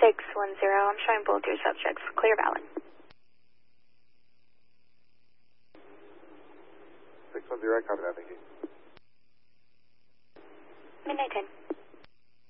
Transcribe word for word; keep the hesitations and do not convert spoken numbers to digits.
six one zero, I'm showing both your subjects clear valid. six one zero, copy that, thank you. Midnight ten.